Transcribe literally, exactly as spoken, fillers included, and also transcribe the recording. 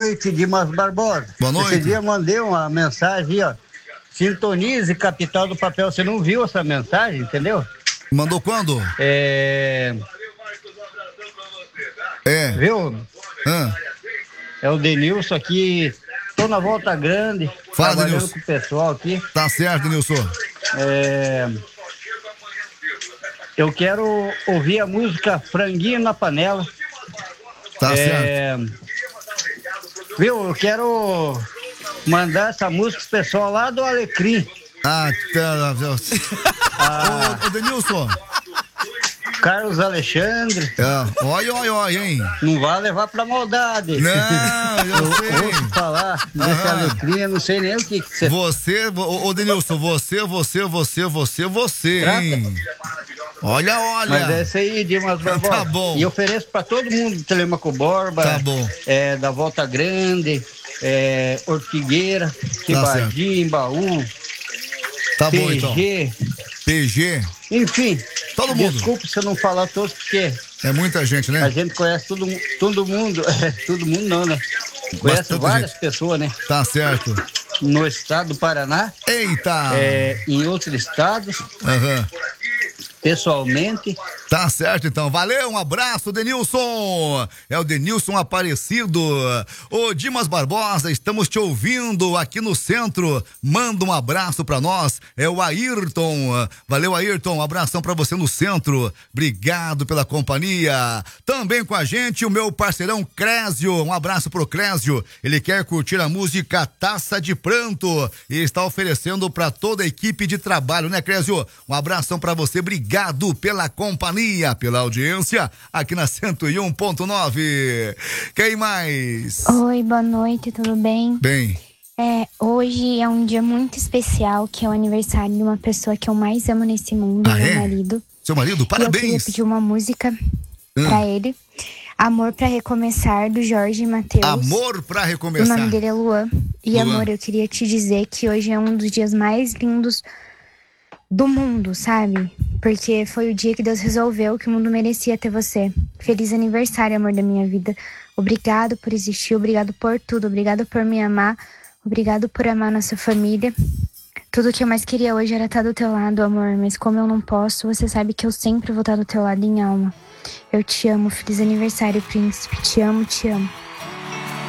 noite, Dimas Barbosa. Boa noite. Esse dia eu mandei uma mensagem, ó. Sintonize Capital do Papel. Você não viu essa mensagem, entendeu? Mandou quando? É... É. Viu? Ah. É o Denilson aqui. Tô na Volta Grande. Fala, trabalhando Denilson. com o pessoal aqui. Tá certo, Denilson. É... Eu quero ouvir a música Franguinho na Panela. Tá é... certo. Viu? Eu quero mandar essa música pro pessoal lá do Alecrim. Ah, tá. ah. Ô, ô, Denilson. Carlos Alexandre. É. Olha, olha, olha, hein? Não vai levar pra maldade. Não, eu, eu sei. Ouço falar desse Alecrim, eu não sei nem o que que você... Você, ô, ô Denilson, você, você, você, você, você, Trata. hein? Olha, olha. Mas é isso aí, Dimas Barbosa. Tá bom. E ofereço pra todo mundo de Telemaco Borba. Tá bom. É, da Volta Grande, é, Ortigueira, Cibadim, Baú. Tá P G, bom, então. P G. Enfim. Todo mundo. Desculpe se eu não falar todos, porque... É muita gente, né? A gente conhece todo, todo mundo. Todo mundo não, né? Conhece Bastante várias gente. pessoas, né? Tá certo. No estado do Paraná. Eita! É, em outros estados. Aham. Pessoalmente. Tá certo, então. Valeu, um abraço, Denilson. É o Denilson Aparecido. Ô, Dimas Barbosa, estamos te ouvindo aqui no centro. Manda um abraço pra nós. É o Ayrton. Valeu, Ayrton. Um abração pra você no centro. Obrigado pela companhia. Também com a gente o meu parceirão Clésio. Um abraço pro Clésio. Ele quer curtir a música Taça de Pranto e está oferecendo pra toda a equipe de trabalho, né, Clésio? Um abração pra você. Obrigado. Obrigado pela companhia, pela audiência, aqui na cento e um ponto nove. Quem mais? Oi, boa noite, tudo bem? Bem. É, hoje é um dia muito especial, que é o aniversário de uma pessoa que eu mais amo nesse mundo, ah, meu é? marido. Seu marido? Parabéns. E eu queria pedir uma música hum. pra ele. Amor pra Recomeçar, do Jorge Mateus. Amor pra Recomeçar. O nome dele é Luan. E Luan. amor, eu queria te dizer que hoje é um dos dias mais lindos do mundo, sabe? Porque foi o dia que Deus resolveu que o mundo merecia ter você. Feliz aniversário, amor da minha vida. Obrigado por existir, obrigado por tudo, obrigado por me amar, obrigado por amar nossa família. Tudo que eu mais queria hoje era estar do teu lado, amor, mas como eu não posso, você sabe que eu sempre vou estar do teu lado em alma. Eu te amo, feliz aniversário, príncipe, te amo, te amo.